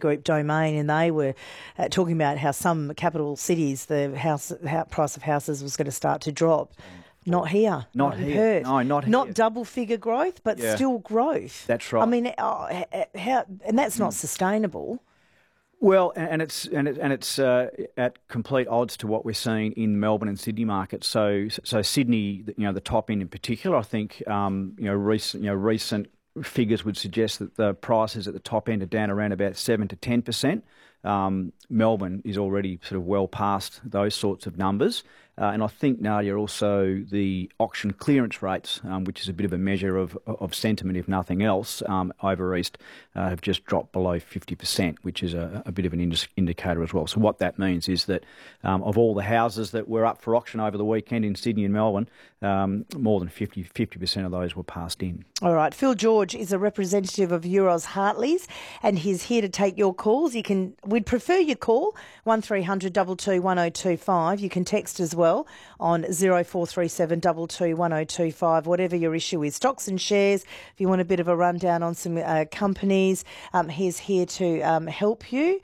Group Domain, and they were talking about how some capital cities, the price of houses was going to start to drop. Not here. Not in here. Perth. No, not here. Not double-figure growth, but still growth. That's right. I mean, and that's not sustainable. Well, and it's at complete odds to what we're seeing in Melbourne and Sydney markets. So Sydney, the top end in particular, I think, recent figures would suggest that the prices at the top end are down around about 7 to 10%. Melbourne is already sort of well past those sorts of numbers. And I think, Nadia, also the auction clearance rates, which is a bit of a measure of sentiment, if nothing else, over east have just dropped below 50%, which is a bit of an indicator as well. So what that means is that of all the houses that were up for auction over the weekend in Sydney and Melbourne, more than 50% of those were passed in. All right. Phil George is a representative of Euroz Hartleys, and he's here to take your calls. We'd prefer you call 1300 22 1025. You can text as well on 0437 22 1025, whatever your issue is. Stocks and shares, if you want a bit of a rundown on some companies, he's here to help you.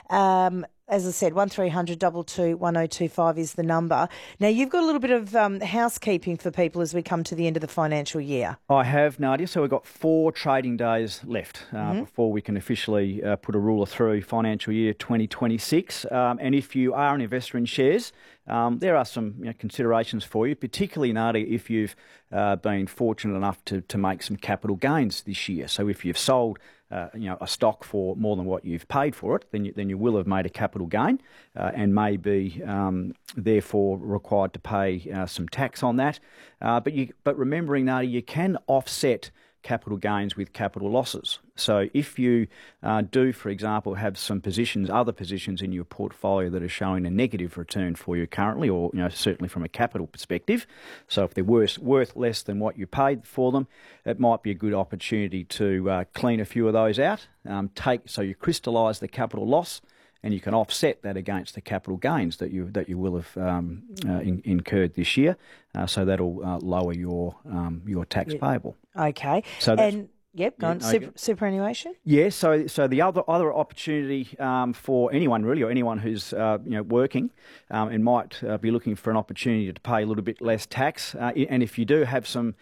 As I said, 1300 22 1025 is the number. Now, you've got a little bit of housekeeping for people as we come to the end of the financial year. I have, Nadia. So we've got 4 trading days left before we can officially put a ruler through financial year 2026. And if you are an investor in shares, there are some considerations for you, particularly, Nadia, if you've been fortunate enough to make some capital gains this year. So if you've sold a stock for more than what you've paid for it, then you will have made a capital gain and may be therefore required to pay some tax on that. But remembering, Nadia, you can offset capital gains with capital losses. So if you do, for example, have some other positions in your portfolio that are showing a negative return for you currently, or certainly from a capital perspective, so if they're worth less than what you paid for them, it might be a good opportunity to clean a few of those out. So you crystallise the capital loss, and you can offset that against the capital gains that you will have incurred this year. So that'll lower your tax payable. Okay. So yep, go on. Superannuation? Yeah, so the other opportunity for anyone really, or anyone who's working and might be looking for an opportunity to pay a little bit less tax, and if you do have some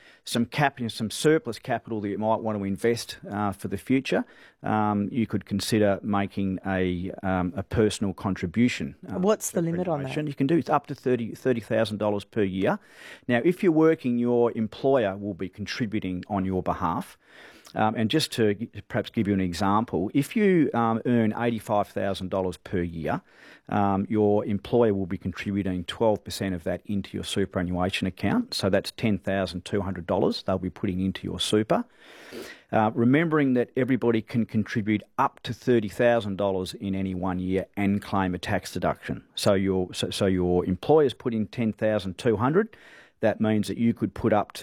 surplus capital that you might want to invest for the future, you could consider making a personal contribution. What's the limit on that? You can do up to $30,000 per year. Now, if you're working, your employer will be contributing on your behalf. And just to perhaps give you an example, if you earn $85,000 per year, your employer will be contributing 12% of that into your superannuation account. So that's $10,200 they'll be putting into your super. Remembering that everybody can contribute up to $30,000 in any 1 year and claim a tax deduction. So your employer's put in $10,200. That means that you could put up to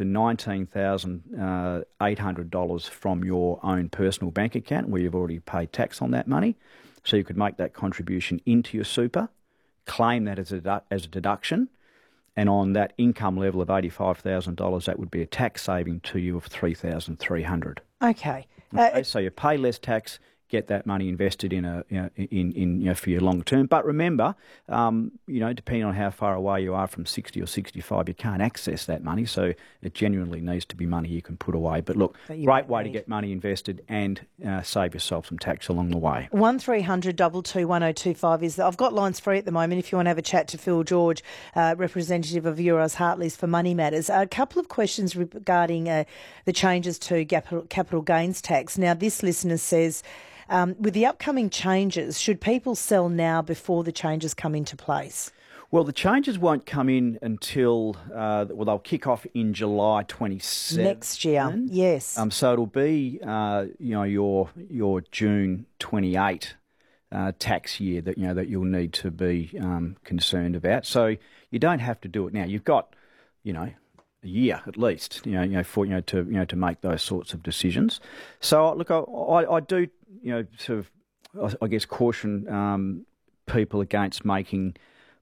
$19,800 from your own personal bank account where you've already paid tax on that money. So you could make that contribution into your super, claim that as a deduction, and on that income level of $85,000, that would be a tax saving to you of $3,300. Okay. So you pay less tax, get that money invested in for your long term. But remember, depending on how far away you are from 60 or 65, you can't access that money. So it genuinely needs to be money you can put away. But look, great way to get money invested and save yourself some tax along the way. 1300 22 1025 is. I've got lines free at the moment if you want to have a chat to Phil George, representative of Euroz Hartleys for Money Matters. A couple of questions regarding the changes to capital gains tax. Now, this listener says, with the upcoming changes, should people sell now before the changes come into place? Well, the changes won't come in until, they'll kick off in July 27. Next year, yes. So it'll be, your June 28 tax year that you'll need to be concerned about. So you don't have to do it now. You've got, a year at least, to make those sorts of decisions. So look, I do, I guess caution people against making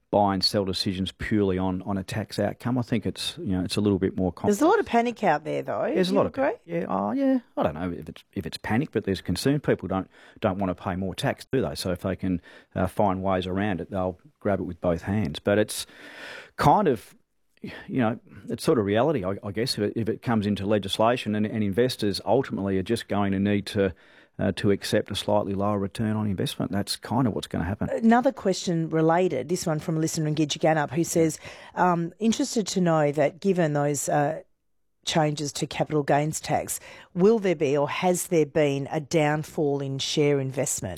buy and sell decisions purely on a tax outcome. I think it's it's a little bit more complex. There's a lot of panic out there, though. There's a lot agree? yeah. I don't know if it's panic, but there's concern. People don't want to pay more tax, do they? So if they can find ways around it, they'll grab it with both hands. But it's kind of it's sort of reality, I guess, if it comes into legislation, and investors ultimately are just going to need to accept a slightly lower return on investment. That's kind of what's going to happen. Another question related, this one from a listener in Gidgeganup who says, interested to know that given those changes to capital gains tax, will there be or has there been a downfall in share investment?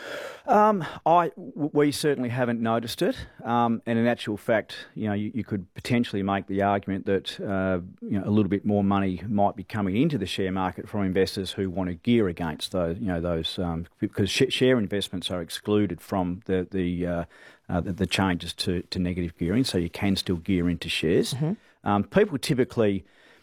We certainly haven't noticed it, and in actual fact, you could potentially make the argument that a little bit more money might be coming into the share market from investors who want to gear against those, because share investments are excluded from the changes to negative gearing, so you can still gear into shares. Mm-hmm. People typically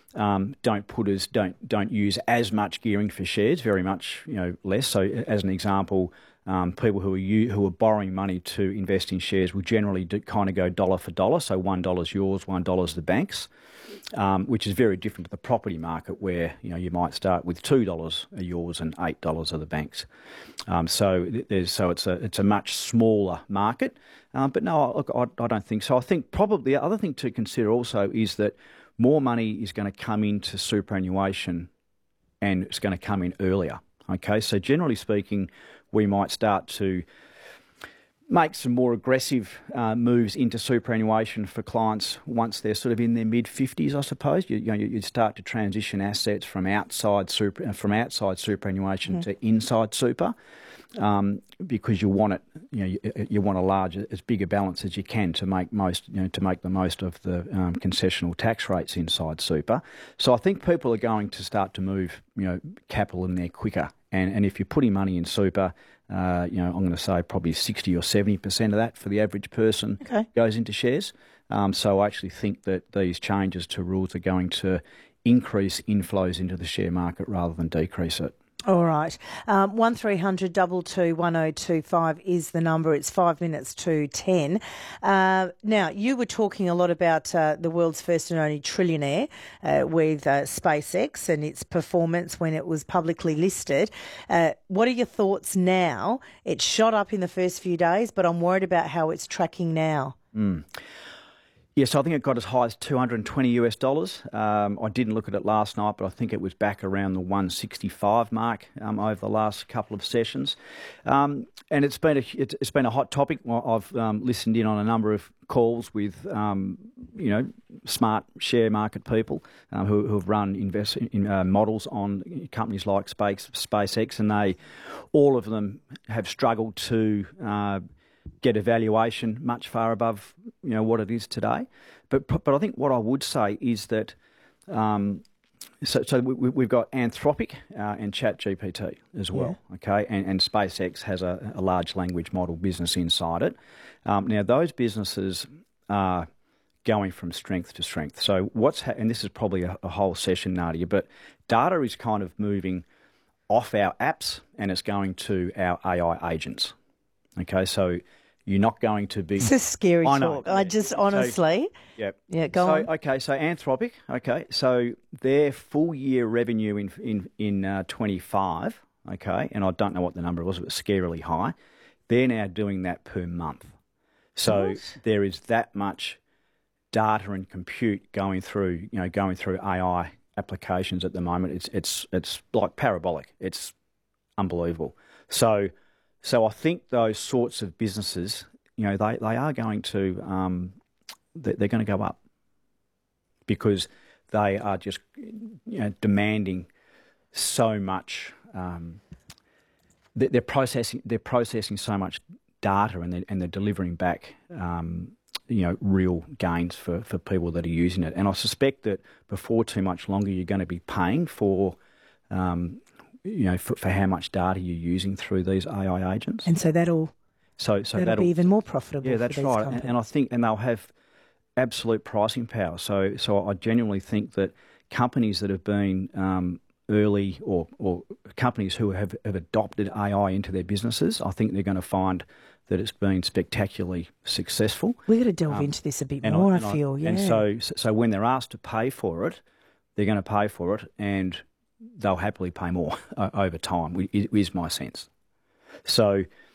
don't use as much gearing for shares, very much less. So, as an example. People who are borrowing money to invest in shares will generally kind of go dollar for dollar. So $1 yours, $1 the bank's, which is very different to the property market where you might start with $2 are yours and $8 are the bank's. So it's a much smaller market. But no, look, I don't think so. I think probably the other thing to consider also is that more money is going to come into superannuation, and it's going to come in earlier. Okay, so generally speaking, we might start to make some more aggressive moves into superannuation for clients once they're sort of in their mid-50s, I suppose. You start to transition assets from outside superannuation to inside super, because you want it. You want a large, as big a balance as you can to make the most of the concessional tax rates inside super. So I think people are going to start to move capital in there quicker. And if you're putting money in super, I'm going to say probably 60 or 70% of that for the average person goes into shares. So I actually think that these changes to rules are going to increase inflows into the share market rather than decrease it. All right. 1300 222 1025 is the number. It's 5 minutes to 10. Now, you were talking a lot about the world's first and only trillionaire with SpaceX and its performance when it was publicly listed. What are your thoughts now? It shot up in the first few days, but I'm worried about how it's tracking now. Yes, I think it got as high as $220. I didn't look at it last night, but I think it was back around the 165 mark over the last couple of sessions, and it's been a hot topic. I've listened in on a number of calls with smart share market people who have run models on companies like SpaceX, and all of them have struggled to get a valuation much far above what it is today, but I think what I would say is that we've got Anthropic and ChatGPT as well, okay, and SpaceX has a large language model business inside it. Now those businesses are going from strength to strength. So and this is probably a whole session, Nadia, but data is kind of moving off our apps and it's going to our AI agents. Okay, so you're not going to be... This is scary talk. I just honestly... Yeah, go on. Okay, so Anthropic, so their full year revenue in 25, okay, and I don't know what the number was, but scarily high, they're now doing that per month. So there is that much data and compute going through AI applications at the moment. It's like parabolic. It's unbelievable. So I think those sorts of businesses, they are going to they're going to go up because they are just demanding so much. They're processing so much data and they're delivering back real gains for people that are using it. And I suspect that before too much longer, you're going to be paying for for how much data you're using through these AI agents. And so that'll be even more profitable. Yeah, that's for these right. companies. And I think, and they'll have absolute pricing power. So I genuinely think that companies that have been early or companies who have adopted AI into their businesses, I think they're going to find that it's been spectacularly successful. We've got to delve into this a bit more, I feel, yeah. And so when they're asked to pay for it, they're going to pay for it and they'll happily pay more over time, is my sense. So